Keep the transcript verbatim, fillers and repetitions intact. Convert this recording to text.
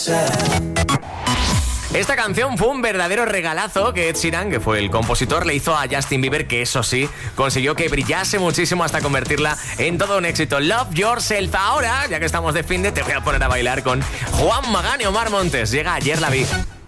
Esta canción fue un verdadero regalazo que Ed Sheeran, que fue el compositor, le hizo a Justin Bieber, que eso sí, consiguió que brillase muchísimo hasta convertirla en todo un éxito. Love Yourself. Ahora, ya que estamos de finde, te voy a poner a bailar con Juan Magán y Omar Montes. Llega Ayer la vi.